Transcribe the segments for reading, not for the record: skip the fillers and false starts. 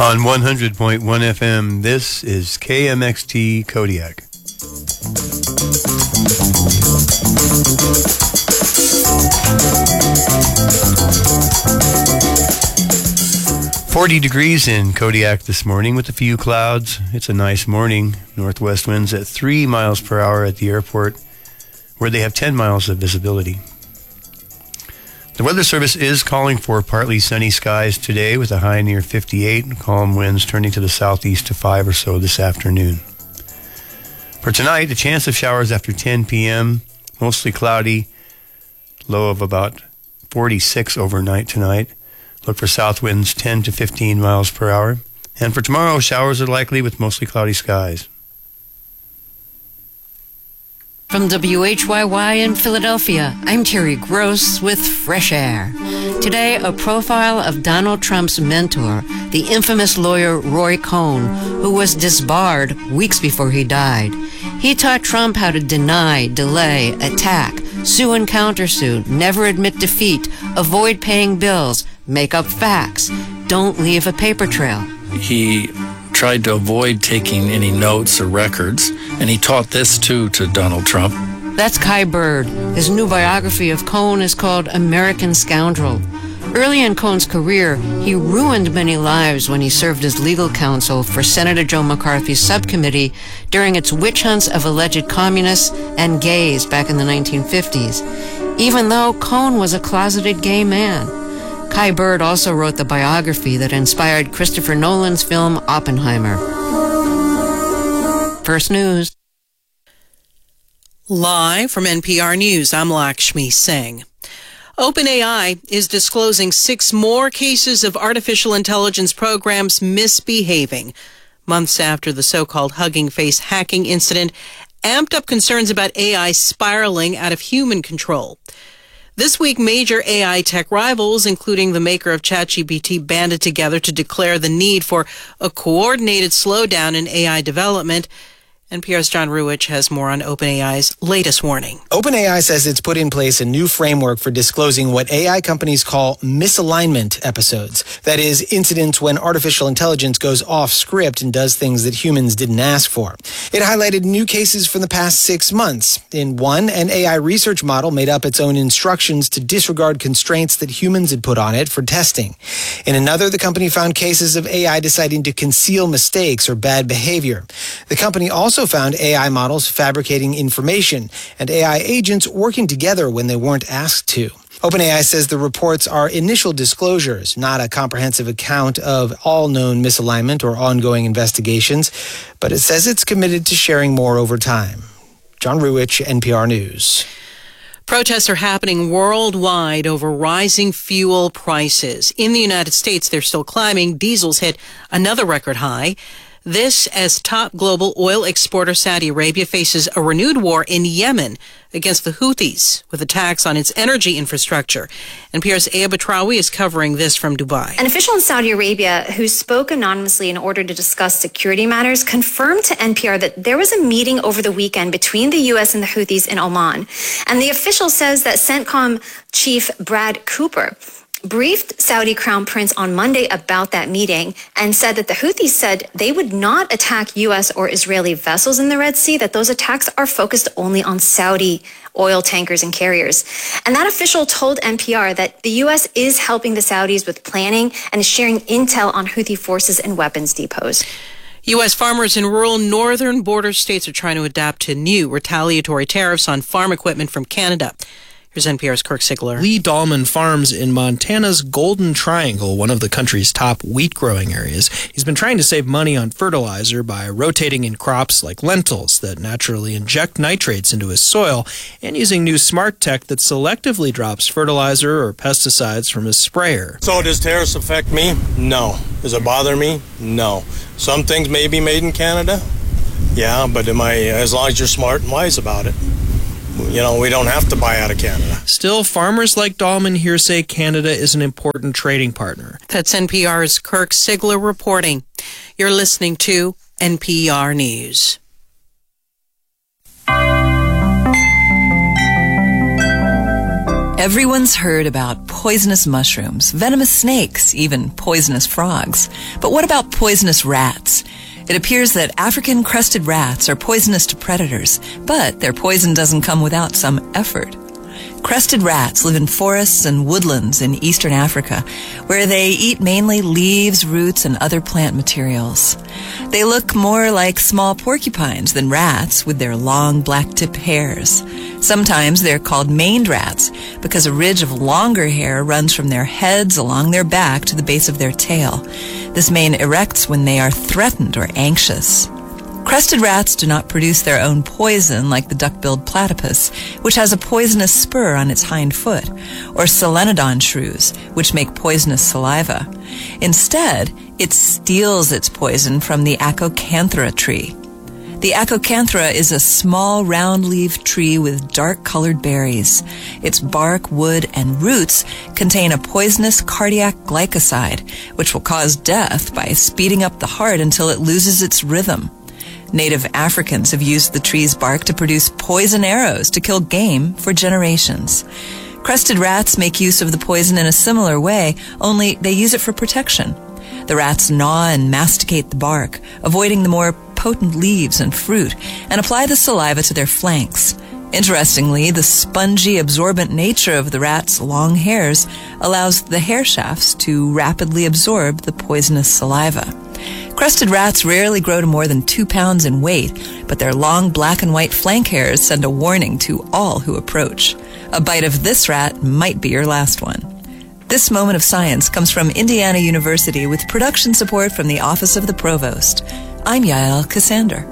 On 100.1 FM, this is KMXT Kodiak. $40 in Kodiak this morning with a few clouds. It's a nice morning. Northwest winds at 3 miles per hour at the airport, where they have 10 miles of visibility. The Weather Service is calling for partly sunny skies today with a high near 58 and calm winds turning to the southeast to 5 or so this afternoon. For tonight, a chance of showers after 10 p.m., mostly cloudy, low of about 46 overnight tonight. Look for south winds 10 to 15 miles per hour. And for tomorrow, showers are likely with mostly cloudy skies. From WHYY in Philadelphia, I'm Terry Gross with Fresh Air. Today, a profile of Donald Trump's mentor, the infamous lawyer Roy Cohn, who was disbarred weeks before he died. He taught Trump how to deny, delay, attack, sue and countersue, never admit defeat, avoid paying bills, make up facts, don't leave a paper trail. He tried to avoid taking any notes or records, and he taught this too to Donald Trump. That's Kai Bird. His new biography of Cohn is called American Scoundrel. Early in Cohn's career, he ruined many lives when he served as legal counsel for Senator Joe McCarthy's subcommittee during its witch hunts of alleged communists and gays back in the 1950s, even though Cohn was a closeted gay man. Kai Bird also wrote the biography that inspired Christopher Nolan's film Oppenheimer. First News. Live from NPR News, I'm Lakshmi Singh. OpenAI is disclosing 6 more cases of artificial intelligence programs misbehaving, months after the so-called Hugging Face hacking incident amped up concerns about AI spiraling out of human control. This week, major AI tech rivals, including the maker of ChatGPT, banded together to declare the need for a coordinated slowdown in AI development. NPR's John Ruwitch has more on OpenAI's latest warning. OpenAI says it's put in place a new framework for disclosing what AI companies call misalignment episodes. That is, incidents when artificial intelligence goes off script and does things that humans didn't ask for. It highlighted new cases from the past 6 months. In one, an AI research model made up its own instructions to disregard constraints that humans had put on it for testing. In another, the company found cases of AI deciding to conceal mistakes or bad behavior. The company also found AI models fabricating information and AI agents working together when they weren't asked to. OpenAI says the reports are initial disclosures, not a comprehensive account of all known misalignment or ongoing investigations, but it says it's committed to sharing more over time. John Ruwitch, NPR News. Protests are happening worldwide over rising fuel prices. In the United States, they're still climbing. Diesel's hit another record high. This as top global oil exporter Saudi Arabia faces a renewed war in Yemen against the Houthis with attacks on its energy infrastructure. NPR's Aya Batrawi is covering this from Dubai. An official in Saudi Arabia who spoke anonymously in order to discuss security matters confirmed to NPR that there was a meeting over the weekend between the U.S. and the Houthis in Oman. And the official says that CENTCOM chief Brad Cooper briefed Saudi Crown Prince on Monday about that meeting and said that the Houthis said they would not attack U.S. or Israeli vessels in the Red Sea, that those attacks are focused only on Saudi oil tankers and carriers. And that official told NPR that the U.S. is helping the Saudis with planning and is sharing intel on Houthi forces and weapons depots. U.S. farmers in rural northern border states are trying to adapt to new retaliatory tariffs on farm equipment from Canada. Here's NPR's Kirk Sigler. Lee Dahlman farms in Montana's Golden Triangle, one of the country's top wheat-growing areas. He's been trying to save money on fertilizer by rotating in crops like lentils that naturally inject nitrates into his soil and using new smart tech that selectively drops fertilizer or pesticides from his sprayer. So does tariffs affect me? No. Does it bother me? No. Some things may be made in Canada. Yeah, but as long as you're smart and wise about it. You know, we don't have to buy out of Canada. Still, farmers like Dahlman here say Canada is an important trading partner. That's NPR's Kirk Sigler reporting. You're listening to NPR News. Everyone's heard about poisonous mushrooms, venomous snakes, even poisonous frogs. But what about poisonous rats? It appears that African crested rats are poisonous to predators, but their poison doesn't come without some effort. Crested rats live in forests and woodlands in eastern Africa, where they eat mainly leaves, roots, and other plant materials. They look more like small porcupines than rats, with their long black-tipped hairs. Sometimes they're called maned rats because a ridge of longer hair runs from their heads along their back to the base of their tail. This mane erects when they are threatened or anxious. Crested rats do not produce their own poison like the duck-billed platypus, which has a poisonous spur on its hind foot, or solenodon shrews, which make poisonous saliva. Instead, it steals its poison from the Acocanthera tree. The Acocanthera is a small round-leaved tree with dark-colored berries. Its bark, wood, and roots contain a poisonous cardiac glycoside, which will cause death by speeding up the heart until it loses its rhythm. Native Africans have used the tree's bark to produce poison arrows to kill game for generations. Crested rats make use of the poison in a similar way, only they use it for protection. The rats gnaw and masticate the bark, avoiding the more potent leaves and fruit, and apply the saliva to their flanks. Interestingly, the spongy, absorbent nature of the rat's long hairs allows the hair shafts to rapidly absorb the poisonous saliva. Crested rats rarely grow to more than 2 pounds in weight, but their long black and white flank hairs send a warning to all who approach. A bite of this rat might be your last one. This moment of science comes from Indiana University with production support from the Office of the Provost. I'm Yael Cassander.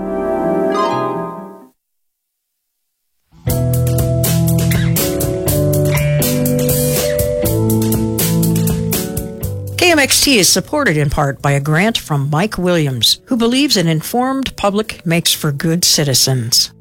KMXT is supported in part by a grant from Mike Williams, who believes an informed public makes for good citizens.